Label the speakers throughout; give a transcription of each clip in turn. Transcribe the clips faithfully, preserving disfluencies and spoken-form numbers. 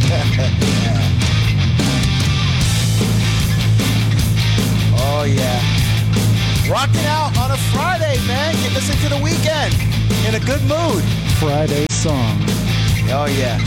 Speaker 1: Oh, yeah. Rocking out on a Friday, man. Get listening to the weekend in a good mood.
Speaker 2: Friday song.
Speaker 1: Oh, yeah.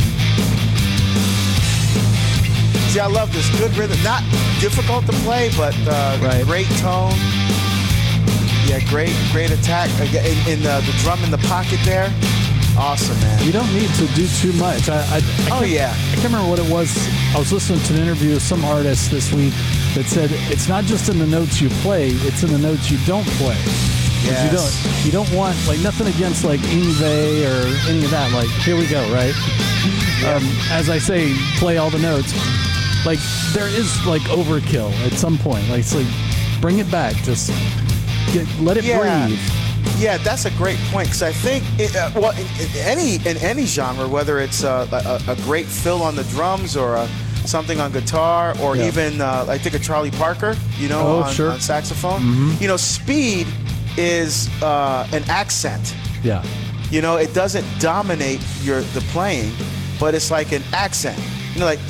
Speaker 1: See, I love this. Good rhythm. Not difficult to play, but uh,
Speaker 2: right.
Speaker 1: Great tone. Yeah, great, great attack. In, in uh, the drum in the pocket there. Awesome, man.
Speaker 2: You don't need to do too much. I, I, I
Speaker 1: oh, yeah.
Speaker 2: I can't remember what it was. I was listening to an interview with some artist this week that said it's not just in the notes you play, it's in the notes you don't play.
Speaker 1: Yes.
Speaker 2: You don't, you don't want, like, nothing against, like, Yngwie or any of that. Like, here we go, right? Yeah. Um, as I say, play all the notes. Like, there is, like, overkill at some point. Like, it's like, bring it back. Just get, let it
Speaker 1: yeah.
Speaker 2: breathe.
Speaker 1: Yeah, that's a great point, because I think, it, uh, well, in, in any in any genre, whether it's uh, a, a great fill on the drums or a, something on guitar, or
Speaker 2: yeah.
Speaker 1: even, uh, I think of Charlie Parker, you know,
Speaker 2: oh,
Speaker 1: on,
Speaker 2: sure.
Speaker 1: on saxophone.
Speaker 2: Mm-hmm.
Speaker 1: You know, speed is uh, an accent.
Speaker 2: Yeah.
Speaker 1: You know, it doesn't dominate your the playing, but it's like an accent. You know, like,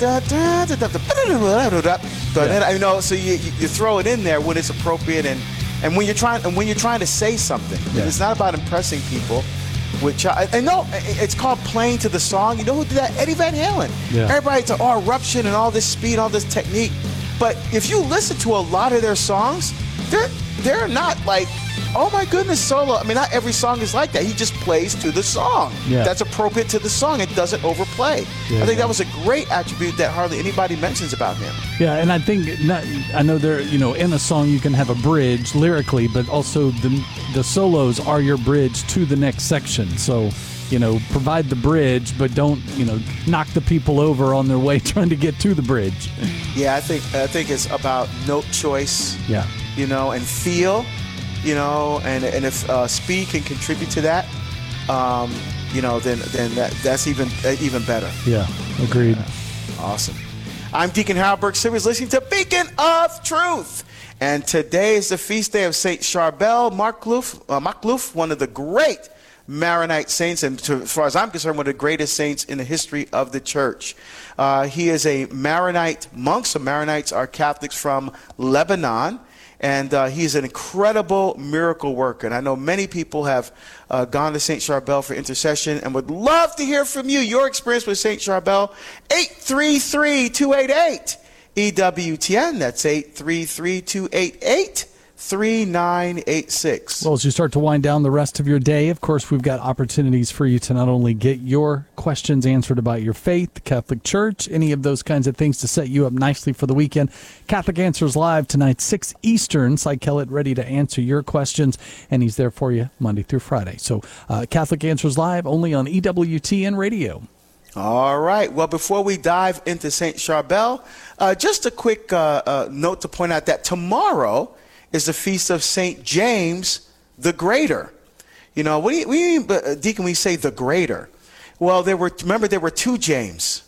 Speaker 1: yeah. you know, so you, you throw it in there when it's appropriate, and And when you're trying, and when you're trying to say something,
Speaker 2: yeah.
Speaker 1: it's not about impressing people. Which I, I know it's called playing to the song. You know who did that? Eddie Van Halen.
Speaker 2: Yeah.
Speaker 1: Everybody to all eruption and all this speed, all this technique. But if you listen to a lot of their songs, they're they're not like, oh my goodness, solo. I mean, not every song is like that. He just plays to the song.
Speaker 2: Yeah.
Speaker 1: That's appropriate to the song. It doesn't overplay.
Speaker 2: Yeah,
Speaker 1: I think
Speaker 2: yeah.
Speaker 1: that was a great attribute that hardly anybody mentions about him.
Speaker 2: Yeah, and I think not, I know there, you know, in a song you can have a bridge lyrically, but also the the solos are your bridge to the next section. So, you know, provide the bridge, but don't, you know, knock the people over on their way trying to get to the bridge.
Speaker 1: Yeah, I think I think it's about note choice.
Speaker 2: Yeah.
Speaker 1: You know, and feel. You know, and and if uh, speed can contribute to that, um, you know, then then that, that's even uh, even better.
Speaker 2: Yeah, agreed.
Speaker 1: Uh, awesome. I'm Deacon Harold Burke Silvers, listening to Beacon of Truth, and today is the feast day of Saint Charbel Marclouf, uh, Marclouf, one of the great Maronite saints, and to, as far as I'm concerned, one of the greatest saints in the history of the church. Uh, he is a Maronite monk. So Maronites are Catholics from Lebanon. And uh, he's an incredible miracle worker. And I know many people have uh, gone to Saint Charbel for intercession and would love to hear from you, your experience with Saint Charbel. eight three three, two eight eight, E W T N. That's eight three three, two eight eight, three nine eight six.
Speaker 2: Well, as you start to wind down the rest of your day, of course, we've got opportunities for you to not only get your questions answered about your faith, the Catholic Church, any of those kinds of things to set you up nicely for the weekend. Catholic Answers Live tonight, six Eastern. Cy Kellett ready to answer your questions, and he's there for you Monday through Friday. So uh, Catholic Answers Live only on E W T N Radio.
Speaker 1: All right. Well, before we dive into Saint Charbel, uh, just a quick uh, uh, note to point out that tomorrow is the feast of Saint James the Greater. You know, what do you, what do you mean, uh, Deacon, we say the Greater? Well, there were, remember, there were two James.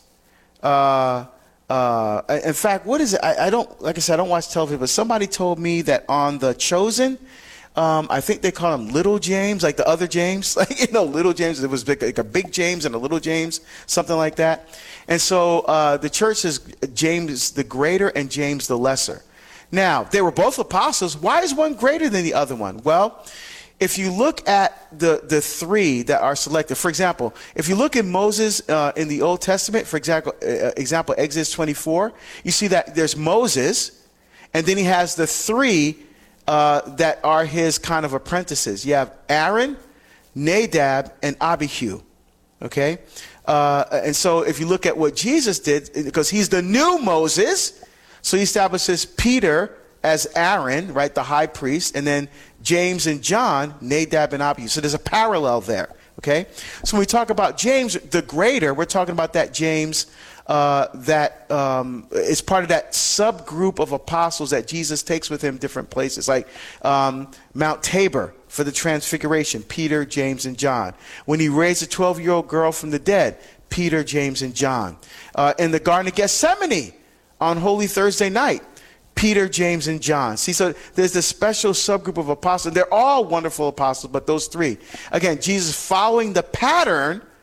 Speaker 1: Uh, uh, in fact, what is it? I, I don't, like I said, I don't watch television, but somebody told me that on The Chosen, um, I think they call him Little James, like the other James. Like, you know, Little James, it was big, like a big James and a little James, something like that. And so uh, the church is James the Greater and James the Lesser. Now, they were both apostles. Why is one greater than the other one? Well, if you look at the, the three that are selected, for example, if you look at Moses uh, in the Old Testament, for example, uh, example, Exodus twenty-four, you see that there's Moses, and then he has the three uh, that are his kind of apprentices. You have Aaron, Nadab, and Abihu, okay? Uh, and so if you look at what Jesus did, because he's the new Moses, so he establishes Peter as Aaron, right, the high priest, and then James and John, Nadab and Abihu. So there's a parallel there, okay? So when we talk about James the Greater, we're talking about that James uh, that um, is part of that subgroup of apostles that Jesus takes with him different places, like um, Mount Tabor for the Transfiguration, Peter, James, and John. When he raised a twelve-year-old girl from the dead, Peter, James, and John. Uh, in the Garden of Gethsemane, on Holy Thursday night, Peter, James, and John. See, so there's this special subgroup of apostles. They're all wonderful apostles, but those three. Again, Jesus following the pattern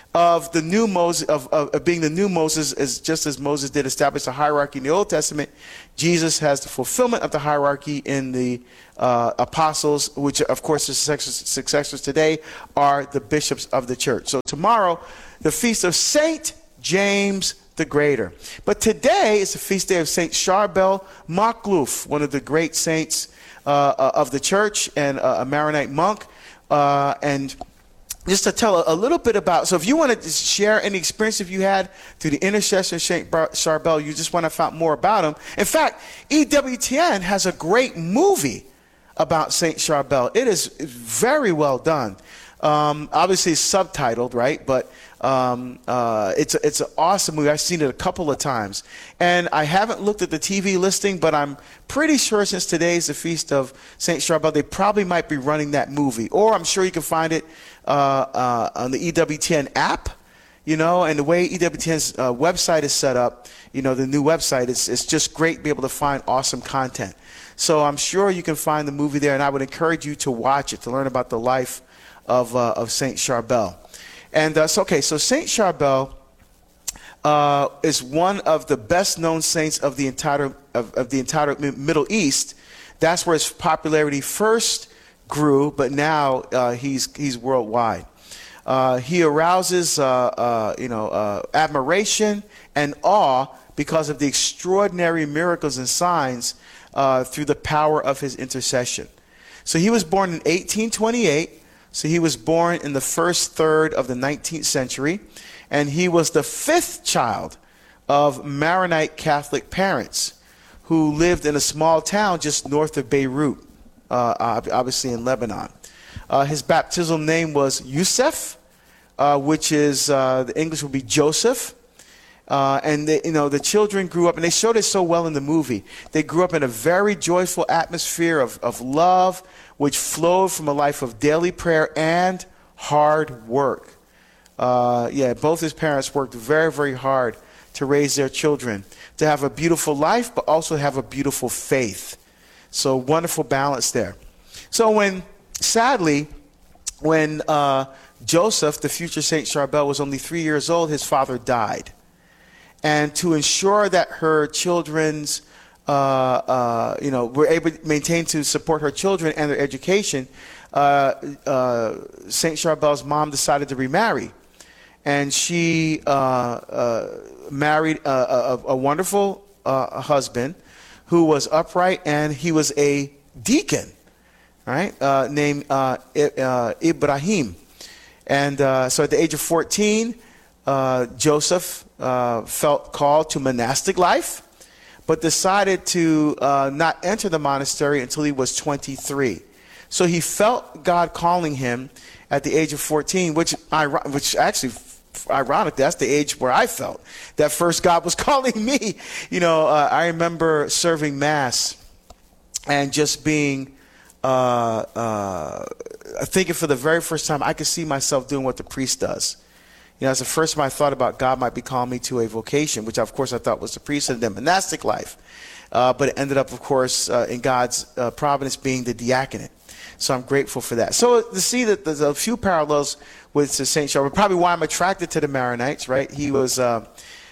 Speaker 1: of the new Moses, of, of, of being the new Moses, is just as Moses did establish a hierarchy in the Old Testament. Jesus has the fulfillment of the hierarchy in the uh, apostles, which of course the successors, successors today are the bishops of the church. So tomorrow, the feast of Saint James the Greater. But today is the feast day of Saint Charbel Makhlouf, one of the great saints uh, of the church and uh, a Maronite monk. Uh, and just to tell a, a little bit about, so if you want to share any experience if you had through the intercession of Saint Charbel, you just want to find more about him. In fact, E W T N has a great movie about Saint Charbel. It is very well done. Um, obviously it's subtitled, right? But um, uh, it's, a, it's an awesome movie. I've seen it a couple of times. And I haven't looked at the T V listing, but I'm pretty sure since today is the feast of Saint Charbel, they probably might be running that movie. Or I'm sure you can find it uh, uh, on the E W T N app, you know, and the way E W T N's uh, website is set up, you know, the new website, it's, it's just great to be able to find awesome content. So I'm sure you can find the movie there, and I would encourage you to watch it to learn about the life of, uh, of Saint Charbel. And uh, so, okay, so Saint Charbel uh, is one of the best-known saints of the entire of, of the entire Middle East. That's where his popularity first grew, but now uh, he's he's worldwide. Uh, he arouses, uh, uh, you know, uh, admiration and awe because of the extraordinary miracles and signs uh, through the power of his intercession. So he was born in eighteen twenty-eight. So he was born in the first third of the nineteenth century, and he was the fifth child of Maronite Catholic parents who lived in a small town just north of Beirut, uh, obviously in Lebanon. Uh, his baptismal name was Yusuf, uh, which is, uh, the English would be Joseph. Uh, and they, you know, the children grew up, and they showed it so well in the movie. They grew up in a very joyful atmosphere of, of love, which flowed from a life of daily prayer and hard work. Uh, yeah, both his parents worked very, very hard to raise their children, to have a beautiful life, but also have a beautiful faith. So wonderful balance there. So when, sadly, when uh, Joseph, the future Saint Charbel, was only three years old, his father died. And to ensure that her children's, uh, uh, you know, were able to maintain to support her children and their education, uh, uh, Saint Charbel's mom decided to remarry. And she uh, uh, married a, a, a wonderful uh, husband who was upright, and he was a deacon, right, uh, named uh, uh, Ibrahim. And uh, so at the age of fourteen, uh, Joseph uh, felt called to monastic life, but decided to uh, not enter the monastery until he was twenty-three. So he felt God calling him at the age of fourteen, which, which actually, ironically, that's the age where I felt that first God was calling me. You know, uh, I remember serving Mass and just being, uh, uh, thinking for the very first time, I could see myself doing what the priest does. You know, it's the first time I thought about God might be calling me to a vocation, which of course I thought was the priesthood and the monastic life. Uh, but it ended up, of course, uh, in God's uh, providence being the diaconate. So I'm grateful for that. So to see that there's a few parallels with Saint Charbel, probably why I'm attracted to the Maronites, right? He was, uh,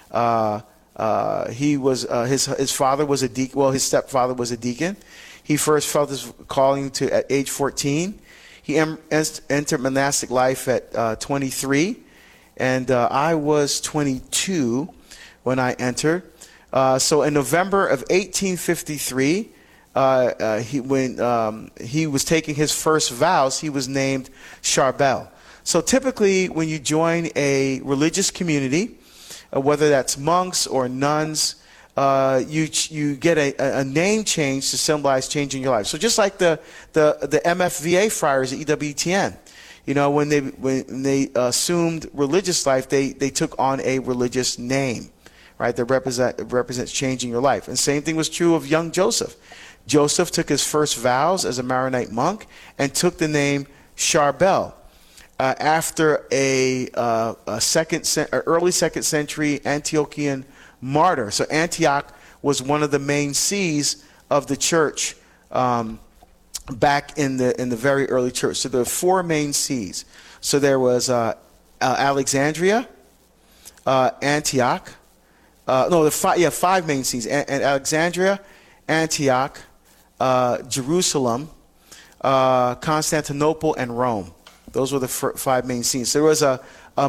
Speaker 1: uh, uh, he was, uh, his his father was a deacon. Well, his stepfather was a deacon. He first felt his calling to at age fourteen. He em- entered monastic life at uh, twenty-three. And uh, I was twenty-two when I entered. Uh, so in November of eighteen fifty-three, uh, uh, he, when um, he was taking his first vows, he was named Charbel. So typically when you join a religious community, uh, whether that's monks or nuns, uh, you you get a, a name change to symbolize changing your life. So just like the, the, the M F V A friars at E W T N, you know, when they when they assumed religious life, they, they took on a religious name, right? That represent represents changing your life. And same thing was true of young Joseph. Joseph took his first vows as a Maronite monk and took the name Charbel uh, after a, uh, a second, early second century Antiochian martyr. So Antioch was one of the main sees of the church. Um, back in the in the very early church. So there were four main sees. So there was uh, uh, Alexandria, uh, Antioch. Uh, no, the five, yeah, five main scenes: a- a- Alexandria, Antioch, uh, Jerusalem, uh, Constantinople, and Rome. Those were the f- five main scenes. There was a